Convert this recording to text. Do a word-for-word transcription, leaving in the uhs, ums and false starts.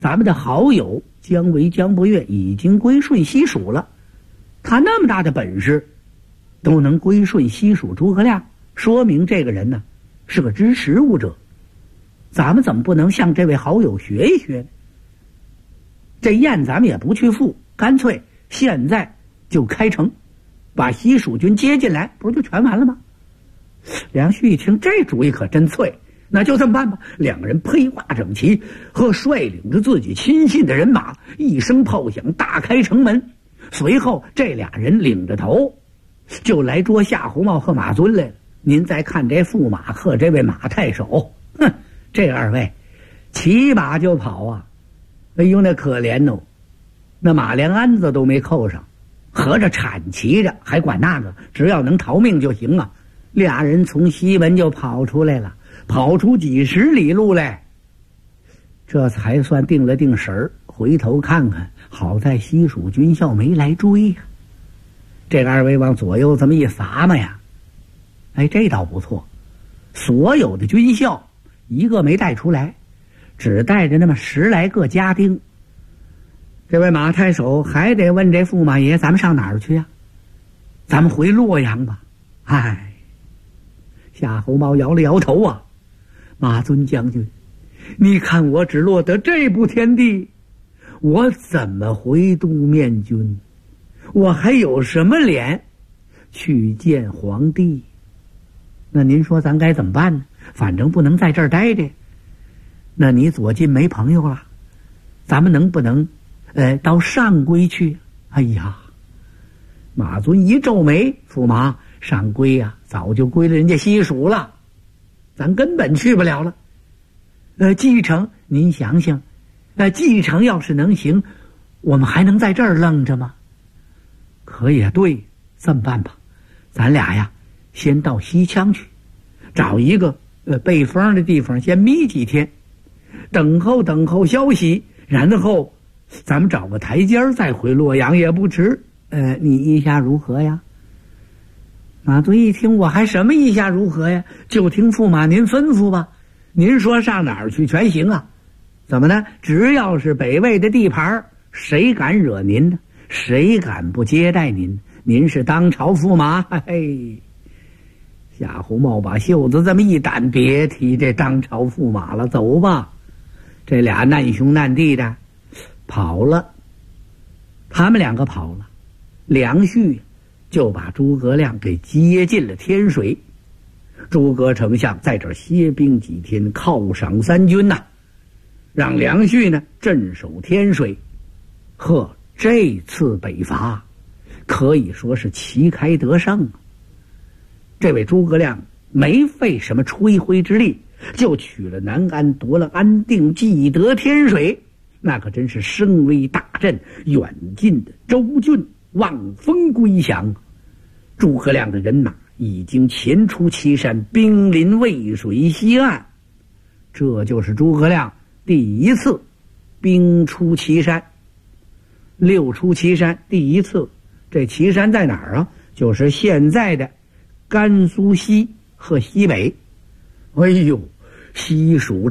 咱们的好友姜维姜伯约已经归顺西蜀了，他那么大的本事都能归顺西蜀诸葛亮，说明这个人呢是个知时务者。咱们怎么不能向这位好友学一学呢？这宴咱们也不去赴，干脆现在就开城，把西蜀军接进来，不就全完了吗？梁旭一听这主意可真脆，那就这么办吧。两个人披挂整齐，和率领着自己亲信的人马，一声炮响，大开城门。随后这俩人领着头就来捉夏侯茂和马尊来了。您再看这驸马和这位马太守，哼，这二位骑马就跑啊！哎呦，那可怜哦，那马连鞍子都没扣上，合着铲骑着，还管那个，只要能逃命就行啊！俩人从西门就跑出来了，跑出几十里路来，这才算定了定神儿，回头看看，好在西蜀军校没来追呀、啊。这个二位往左右这么一撒嘛呀，哎，这倒不错，所有的军校一个没带出来，只带着那么十来个家丁。这位马太守还得问这驸马爷，咱们上哪儿去呀、啊？咱们回洛阳吧。哎，夏侯茂摇了摇头啊，马尊将军，你看我只落得这步田地，我怎么回都面君？我还有什么脸去见皇帝？那您说咱该怎么办呢？反正不能在这儿待着。那你左近没朋友了，咱们能不能呃到上邽去？哎呀，马尊一皱眉，驸马，上邽呀、啊、早就归了人家西蜀了，咱根本去不了了。呃继承，您想想，呃继承要是能行，我们还能在这儿愣着吗？可也对，这么办吧，咱俩呀先到西羌去，找一个呃背风的地方先眯几天，等候等候消息，然后咱们找个台阶再回洛阳也不迟。呃你意下如何呀？马尊一听，我还什么意下如何呀？就听驸马您吩咐吧，您说上哪儿去全行啊。怎么呢？只要是北魏的地盘，谁敢惹您呢？谁敢不接待您？您是当朝驸马。嘿嘿，夏侯茂把袖子这么一掸，别提这当朝驸马了，走吧。这俩难兄难弟的跑了，他们两个跑了，梁旭就把诸葛亮给接进了天水。诸葛丞相在这儿歇兵几天，犒赏三军呐、啊，让梁旭呢镇守天水。呵，这次北伐可以说是旗开得胜啊！这位诸葛亮没费什么吹灰之力，就取了南安，夺了安定，既得天水，那可真是声威大振，远近的州郡望风归降。诸葛亮的人马已经前出岐山，兵临渭水西岸。这就是诸葛亮第一次兵出岐山。六出岐山第一次，这岐山在哪儿啊？就是现在的甘肃西和西北。哎呦，西蜀